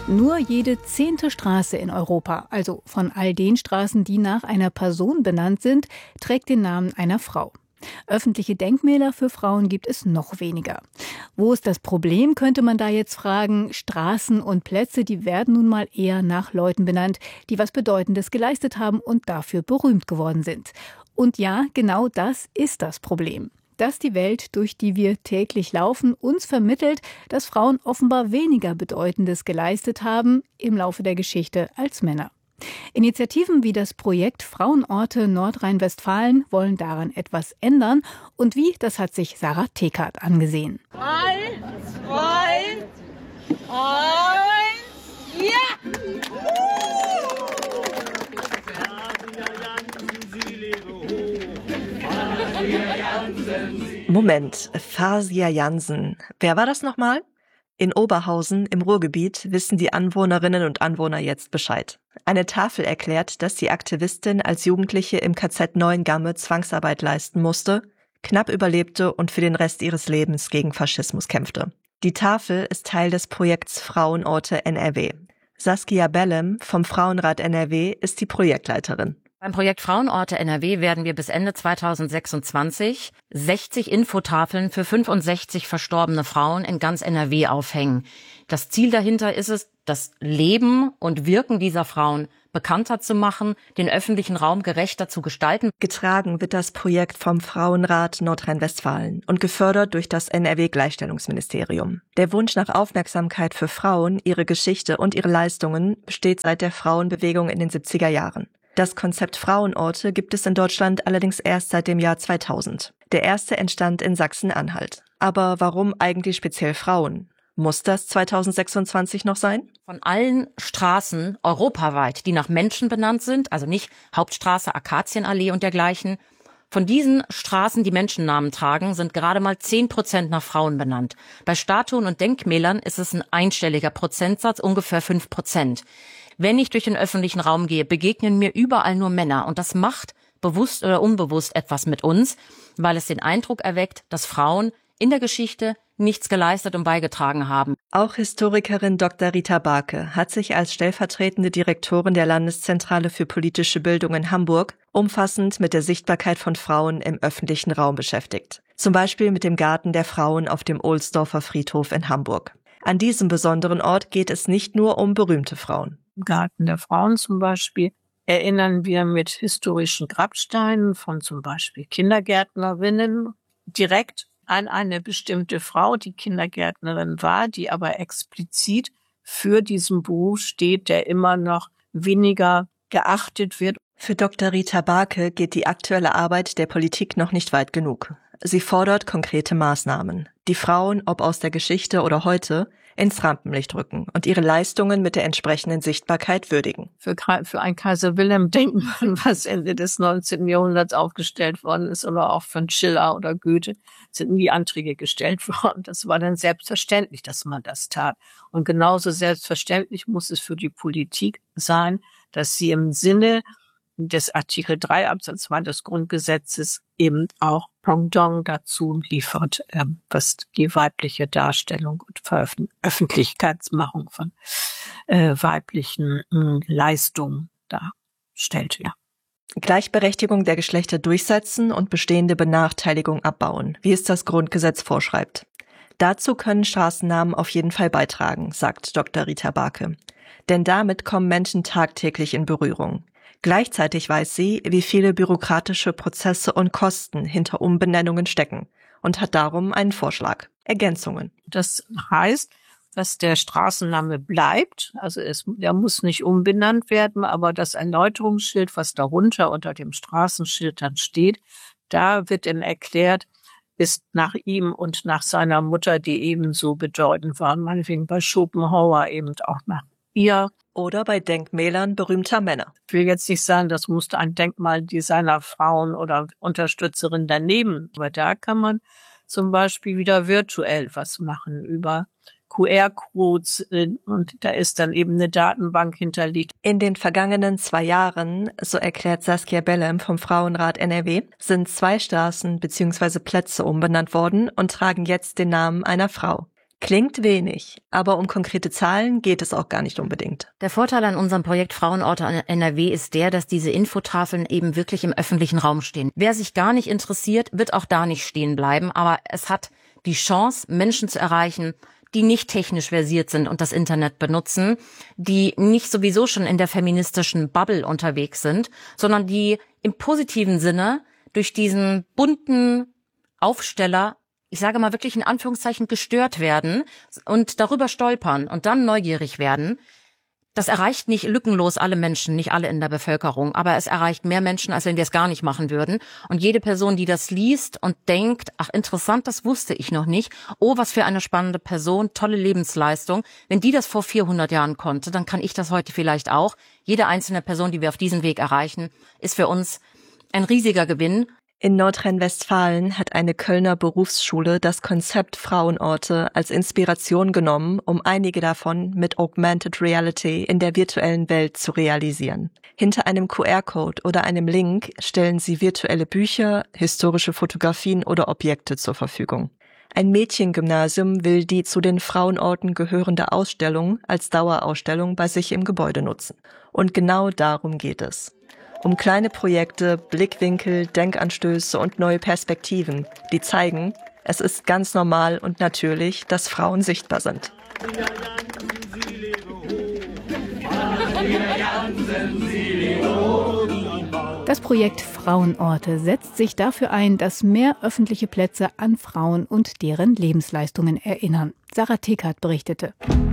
Nur jede 10. Straße in Europa, also von all den Straßen, die nach einer Person benannt sind, trägt den Namen einer Frau. Öffentliche Denkmäler für Frauen gibt es noch weniger. Wo ist das Problem, könnte man da jetzt fragen. Straßen und Plätze, die werden nun mal eher nach Leuten benannt, die was Bedeutendes geleistet haben und dafür berühmt geworden sind. Und ja, genau das ist das Problem. Dass die Welt, durch die wir täglich laufen, uns vermittelt, dass Frauen offenbar weniger Bedeutendes geleistet haben im Laufe der Geschichte als Männer. Initiativen wie das Projekt Frauenorte Nordrhein-Westfalen wollen daran etwas ändern. Und wie, das hat sich Sarah Tekart angesehen. 3, 2, 1, ja! Moment, Fasia Jansen. Wer war das nochmal? In Oberhausen im Ruhrgebiet wissen die Anwohnerinnen und Anwohner jetzt Bescheid. Eine Tafel erklärt, dass die Aktivistin als Jugendliche im KZ Neuengamme Zwangsarbeit leisten musste, knapp überlebte und für den Rest ihres Lebens gegen Faschismus kämpfte. Die Tafel ist Teil des Projekts Frauenorte NRW. Saskia Bellem vom Frauenrat NRW ist die Projektleiterin. Beim Projekt Frauenorte NRW werden wir bis Ende 2026 60 Infotafeln für 65 verstorbene Frauen in ganz NRW aufhängen. Das Ziel dahinter ist es, das Leben und Wirken dieser Frauen bekannter zu machen, den öffentlichen Raum gerechter zu gestalten. Getragen wird das Projekt vom Frauenrat Nordrhein-Westfalen und gefördert durch das NRW-Gleichstellungsministerium. Der Wunsch nach Aufmerksamkeit für Frauen, ihre Geschichte und ihre Leistungen besteht seit der Frauenbewegung in den 70er Jahren. Das Konzept Frauenorte gibt es in Deutschland allerdings erst seit dem Jahr 2000. Der erste entstand in Sachsen-Anhalt. Aber warum eigentlich speziell Frauen? Muss das 2026 noch sein? Von allen Straßen europaweit, die nach Menschen benannt sind, also nicht Hauptstraße, Akazienallee und dergleichen, von diesen Straßen, die Menschennamen tragen, sind gerade mal 10% nach Frauen benannt. Bei Statuen und Denkmälern ist es ein einstelliger Prozentsatz, ungefähr 5%. Wenn ich durch den öffentlichen Raum gehe, begegnen mir überall nur Männer. Und das macht bewusst oder unbewusst etwas mit uns, weil es den Eindruck erweckt, dass Frauen in der Geschichte nichts geleistet und beigetragen haben. Auch Historikerin Dr. Rita Barke hat sich als stellvertretende Direktorin der Landeszentrale für politische Bildung in Hamburg umfassend mit der Sichtbarkeit von Frauen im öffentlichen Raum beschäftigt. Zum Beispiel mit dem Garten der Frauen auf dem Ohlsdorfer Friedhof in Hamburg. An diesem besonderen Ort geht es nicht nur um berühmte Frauen. Im Garten der Frauen zum Beispiel erinnern wir mit historischen Grabsteinen von zum Beispiel Kindergärtnerinnen direkt an eine bestimmte Frau, die Kindergärtnerin war, die aber explizit für diesen Beruf steht, der immer noch weniger geachtet wird. Für Dr. Rita Barke geht die aktuelle Arbeit der Politik noch nicht weit genug. Sie fordert konkrete Maßnahmen, die Frauen, ob aus der Geschichte oder heute, ins Rampenlicht rücken und ihre Leistungen mit der entsprechenden Sichtbarkeit würdigen. Für ein Kaiser Wilhelm Denkmal, was Ende des 19. Jahrhunderts aufgestellt worden ist, oder auch von Schiller oder Goethe, sind nie Anträge gestellt worden. Das war dann selbstverständlich, dass man das tat. Und genauso selbstverständlich muss es für die Politik sein, dass sie im Sinne des Artikel 3 Absatz 2 des Grundgesetzes eben auch Pendant dazu liefert, was die weibliche Darstellung und Öffentlichkeitsmachung von weiblichen Leistungen darstellt. Ja. Gleichberechtigung der Geschlechter durchsetzen und bestehende Benachteiligung abbauen, wie es das Grundgesetz vorschreibt. Dazu können Straßennamen auf jeden Fall beitragen, sagt Dr. Rita Barke. Denn damit kommen Menschen tagtäglich in Berührung. Gleichzeitig weiß sie, wie viele bürokratische Prozesse und Kosten hinter Umbenennungen stecken und hat darum einen Vorschlag. Ergänzungen. Das heißt, dass der Straßenname bleibt, also der muss nicht umbenannt werden, aber das Erläuterungsschild, was darunter unter dem Straßenschild dann steht, da wird dann erklärt, ist nach ihm und nach seiner Mutter, die ebenso bedeutend waren, meinetwegen bei Schopenhauer eben auch nach ihr. Oder bei Denkmälern berühmter Männer. Ich will jetzt nicht sagen, das musste ein Denkmaldesigner Frauen oder Unterstützerin daneben. Aber da kann man zum Beispiel wieder virtuell was machen über QR-Codes und da ist dann eben eine Datenbank hinterlegt. In den vergangenen 2 Jahren, so erklärt Saskia Bellem vom Frauenrat NRW, sind 2 Straßen bzw. Plätze umbenannt worden und tragen jetzt den Namen einer Frau. Klingt wenig, aber um konkrete Zahlen geht es auch gar nicht unbedingt. Der Vorteil an unserem Projekt Frauenorte in NRW ist der, dass diese Infotafeln eben wirklich im öffentlichen Raum stehen. Wer sich gar nicht interessiert, wird auch da nicht stehen bleiben, aber es hat die Chance, Menschen zu erreichen, die nicht technisch versiert sind und das Internet benutzen, die nicht sowieso schon in der feministischen Bubble unterwegs sind, sondern die im positiven Sinne durch diesen bunten Aufsteller, ich sage mal wirklich in Anführungszeichen, gestört werden und darüber stolpern und dann neugierig werden. Das erreicht nicht lückenlos alle Menschen, nicht alle in der Bevölkerung, aber es erreicht mehr Menschen, als wenn wir es gar nicht machen würden. Und jede Person, die das liest und denkt, ach interessant, das wusste ich noch nicht, oh, was für eine spannende Person, tolle Lebensleistung. Wenn die das vor 400 Jahren konnte, dann kann ich das heute vielleicht auch. Jede einzelne Person, die wir auf diesem Weg erreichen, ist für uns ein riesiger Gewinn. In Nordrhein-Westfalen hat eine Kölner Berufsschule das Konzept Frauenorte als Inspiration genommen, um einige davon mit Augmented Reality in der virtuellen Welt zu realisieren. Hinter einem QR-Code oder einem Link stellen sie virtuelle Bücher, historische Fotografien oder Objekte zur Verfügung. Ein Mädchengymnasium will die zu den Frauenorten gehörende Ausstellung als Dauerausstellung bei sich im Gebäude nutzen. Und genau darum geht es. Um kleine Projekte, Blickwinkel, Denkanstöße und neue Perspektiven, die zeigen, es ist ganz normal und natürlich, dass Frauen sichtbar sind. Das Projekt Frauenorte setzt sich dafür ein, dass mehr öffentliche Plätze an Frauen und deren Lebensleistungen erinnern. Sarah Tekert berichtete.